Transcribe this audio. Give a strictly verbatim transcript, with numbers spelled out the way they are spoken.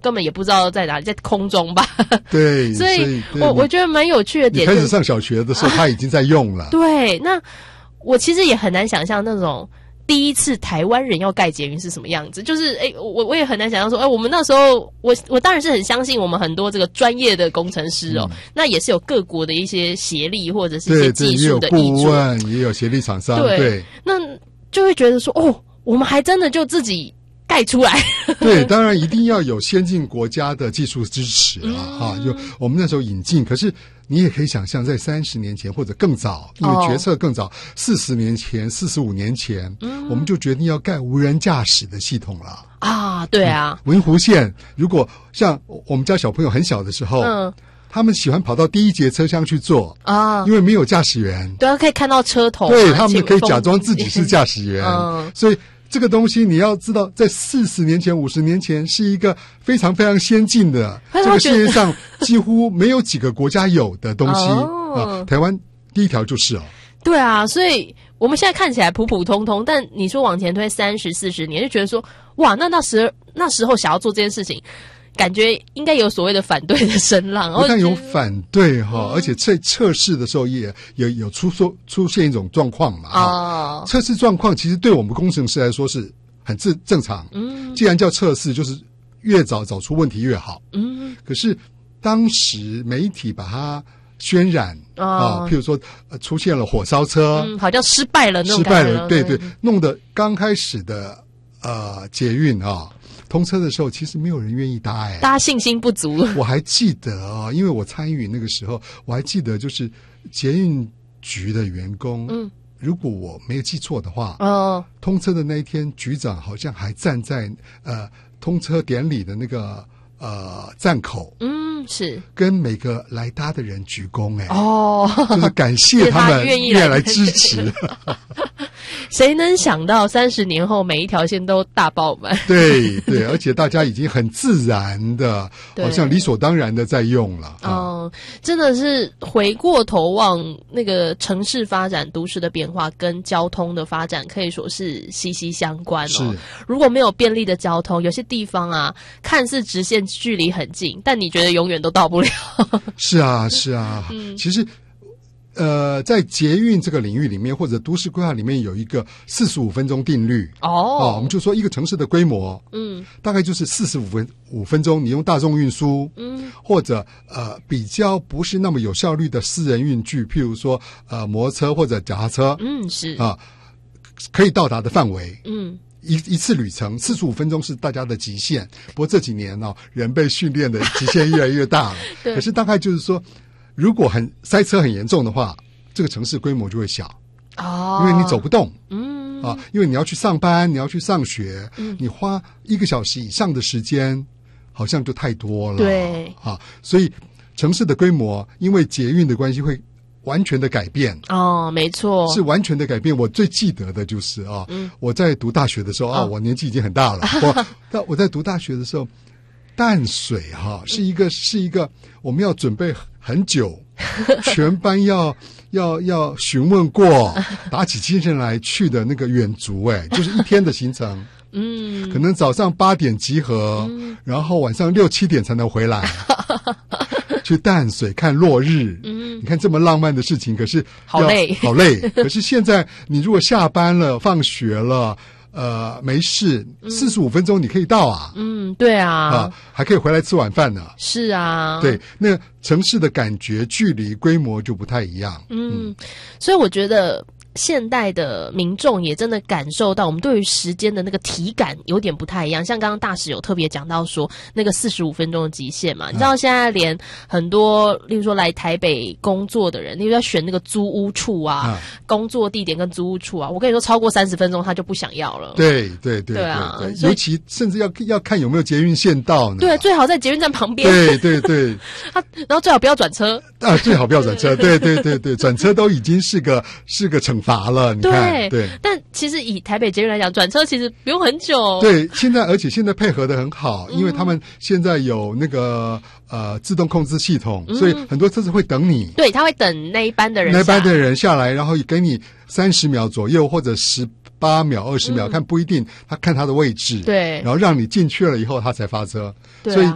根本也不知道在哪里，在空中吧。 对， 所以所以我我觉得蛮有趣的点、就是， 你开始上小学的时候，他已经在用了。 对，那我其实也很难想象那种第一次台湾人要盖捷运是什么样子，就是诶我我也很难想象说，诶我们那时候我我当然是很相信我们很多这个专业的工程师哦，嗯、那也是有各国的一些协力或者是一些技术的挹注， 也有顾问，也有协力厂商，对， 对那就会觉得说，哦，我们还真的就自己盖出来。 对，当然一定要有先进国家的技术支持啊，嗯、哈，就我们那时候引进，可是你也可以想象，在三十年前或者更早，因为决策更早，四十、哦、年前、四十五年前、嗯，我们就决定要盖无人驾驶的系统了啊！对啊， 文湖线，如果像我们家小朋友很小的时候，嗯。他们喜欢跑到第一节车厢去坐啊，因为没有驾驶员， 对，可以看到车头， 对，他们可以假装自己是驾驶员，嗯，所以这个东西你要知道，在四十年前、五十年前是一个非常非常先进的，这个世界上几乎没有几个国家有的东西、哦、啊。台湾第一条就是哦， 对啊，所以我们现在看起来普普通通，但你说往前推三十、四十年，就觉得说哇，那那时那时候想要做这件事情。感觉应该有所谓的反对的声浪， 不但有反对哈、嗯，而且在测试的时候也也有出出出现一种状况嘛。哦，测试状况其实对我们工程师来说是很正正常。嗯，既然叫测试，就是越早找出问题越好。嗯，可是当时媒体把它渲染啊、哦，譬如说、呃、出现了火烧车， 嗯，好像失败了那种失败了，对对，弄得刚开始的呃捷运啊。哦通车的时候，其实没有人愿意搭，哎， 大家信心不足。 我还记得啊、哦，因为我参与那个时候，我还记得就是捷运局的员工，嗯，如果我没有记错的话，哦，通车的那一天，局长好像还站在呃通车典礼的那个呃站口， 嗯，是跟每个来搭的人鞠躬，哎， 哦， 就是感谢他们愿意来支持。 谁能想到三十年后每一条线都大爆满？对对，而且大家已经很自然的，好像理所当然的在用了。 哦、嗯，真的是回过头望那个城市发展、都市的变化跟交通的发展，可以说是息息相关哦。是，如果没有便利的交通，有些地方啊，看似直线距离很近，但你觉得永远都到不了。 是啊，是啊，嗯、其实。呃，在捷运这个领域里面，或者都市规划里面，有一个四十五分钟定律。哦，哦，我们就说一个城市的规模，嗯，大概就是四十五分五分钟，你用大众运输，嗯，或者呃比较不是那么有效率的私人运具，譬如说呃摩托车或者脚踏车， 嗯，是啊、呃，可以到达的范围，嗯。一一次旅程四十五分钟是大家的极限，不过这几年哦，人被训练的极限越来越大了。对，可是大概就是说。如果很塞车很严重的话，这个城市规模就会小哦，因为你走不动，嗯啊，因为你要去上班，你要去上学，嗯，你花一个小时以上的时间，好像就太多了， 对啊，所以城市的规模因为捷运的关系会完全的改变哦，没错， 是完全的改变。我最记得的就是啊，嗯、我在读大学的时候啊，我年纪已经很大了，我但我在读大学的时候。淡水哈、啊、是一个是一个我们要准备很久，全班要要要询问过，打起精神来去的那个远足，哎，就是一天的行程，嗯，可能早上八点集合，嗯、然后晚上六七点才能回来，去淡水看落日，嗯，你看这么浪漫的事情，可是好累， 好累。可是现在你如果下班了、放学了。呃，没事，四十五分钟你可以到啊。 嗯，对啊， 啊，还可以回来吃晚饭呢。 是啊， 对，那城市的感觉、距离、规模就不太一样。 嗯，嗯所以我觉得。现代的民众也真的感受到我们对于时间的那个体感有点不太一样，像刚刚大使有特别讲到说那个四十五分钟的极限嘛，你知道现在连很多例如说来台北工作的人，例如要选那个租屋处啊、啊工作地点跟租屋处啊，我跟你说超过三十分钟他就不想要了。 对对对对啊， 尤其甚至要要看有没有捷运线道呢。 对，最好在捷运站旁边。 对对对， 他然后最好不要转车啊，最好不要转车。对对对对，转车都已经是个是个惩罚了，你看。 对对， 但其实以台北捷运来讲，转车其实不用很久。 对，现在而且现在配合的很好，因为他们现在有那个呃自动控制系统，嗯、所以很多车子会等你。 对，他会等那一班的人下， 那一班的人下来，然后给你三十秒左右或者十八秒、二十秒，嗯、看不一定，他看他的位置， 对， 然后让你进去了以后，他才发车。 对啊、 所以